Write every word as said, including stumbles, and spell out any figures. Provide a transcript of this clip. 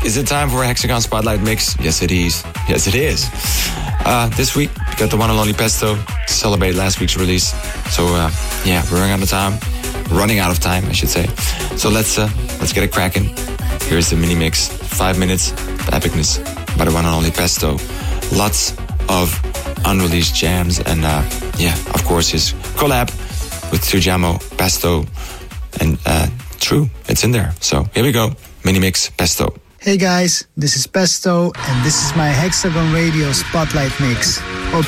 Is it time for a Hexagon Spotlight Mix? Yes, it is. Yes, it is. Uh, this week, we got the one and only Pesto to celebrate last week's release. So, uh, yeah, we're running out of time. Running out of time, I should say. So let's uh, let's get it cracking. Here's the mini mix. Five minutes of epicness by the one and only Pesto. Lots of unreleased jams. And, uh, yeah, of course, his collab with Tujamo, Pesto, and uh, True. It's in there. So here we go. Mini mix, Pesto. Hey guys, this is Pesto, and this is my Hexagon Radio Spotlight Mix. Hope